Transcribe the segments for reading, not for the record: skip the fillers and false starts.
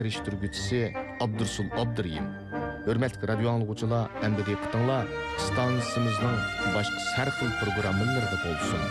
Teştirgüçisi Abdursul Abduriyim. Hürmetli radyo anlıqçılar, endi diqqətinizlər stansiyamızın başqa hər xil proqramlarında bolsun.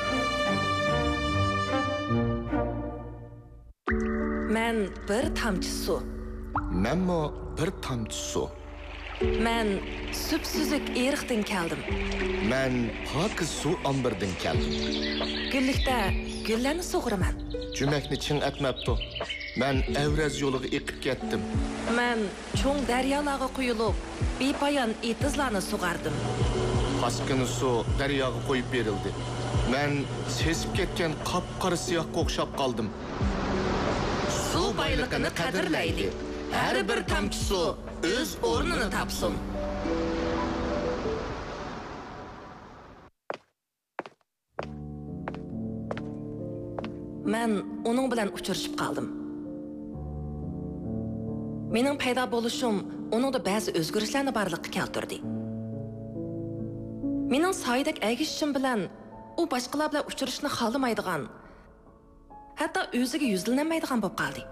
Mən bir tamçı su. Mənmo bir tamçı su. Mən süpsüzük eriqdən keldim. Mən pok su ambirdən keldim. Güllikdə güllərni sug'uraman. Cüməkni çin etmepti. Mən Evraz yoluga eqib ketdim. Mən çoğ daryolarga quyilib, bepoyon etizlarni sug'ardim. Paskini su daryoga qo'yib berildi. Mən sesib ketgan qap-qora siyohga o'xshab qoldim. Su boyligini qadrlaydi. Har bir tomchi su o'z o'rnini topsin. Mən onun bilan uchrashib qoldim. Mening paydo bo'lishim uningda ba'zi o'zgarishlarni barliqqa keltirdi. Mening soyidek aygishishim bilan u boshqalar bilan uchrashishni xohlamaydigan, hatto o'ziga yuzlanmaydigan bo'lib qoldi.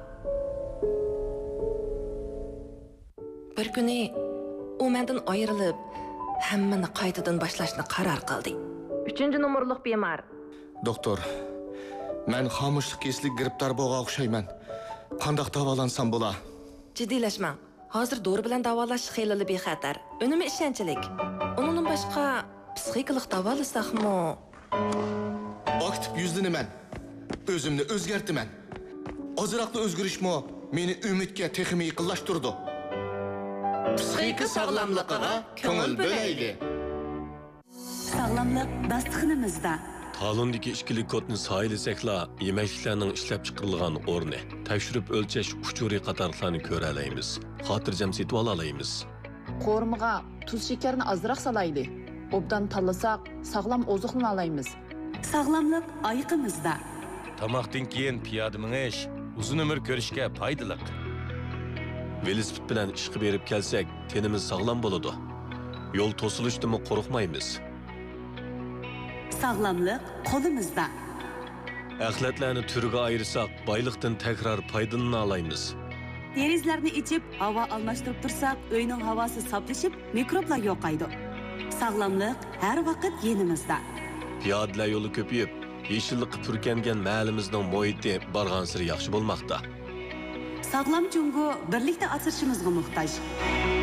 Bir kuni u mendan ayrilib, hammani qaytadan boshlashni qaror qildi. 3-nomerlik bemor. Doktor, men xomushlik keslik giribdor bo'lgan o'xshayman. Qanday davolansam bo'la? Jiddiylashmang. Hozir dori bilan davolash xeyli bexatar. Unumi ishonchlik. Undan boshqa psixikalik davolasaqmi? Aktiv yuzlanaman. O'zimni o'zgartiraman. Ozroqda o'zgarishmi meni umidga texmi yaqinlashtirdi. Psixika sog'lomligiga ko'ngil bo'laylik. Sog'lomlik dasturxonimizda. Talondagi ishkilik kodni sayilsakla yemekliklarning ishlab chiqarilgan o'rni, tekshirib o'lchash uchuri qatorlarni ko'ra olamiz. Xotirjam setib olaymiz. Qo'rmiga tuz shakarni ozroq salaydi. Obdan tanlasak, sog'lom oziqlana olamiz. Sog'lomlik oyiqimizda. Tamoqdan keyin piyoda minish uzun umr ko'rishga foydali. Velosiped bilan ishga berib kelsak, tenimiz sog'lom bo'ladi. Yo'l to'silishdan qo'rqmaymiz. Sog'lomlik qo'limizda. Axlatlarni turiga ayirsak, boyliqdan takrar foydalana olamiz. Derizlarni ichib, havo almashtirib tursak, uyning havosi soflashib, mikroblar yo'qaydi. Sog'lomlik har vaqt yenimizda. Piyodalar yo'li ko'payib, yeshillik purkangan mahallimizning muhiti barg'ansiri yaxshi bo'lmoqda. Sog'lom jungo birlikda asrashimizga muhtoj.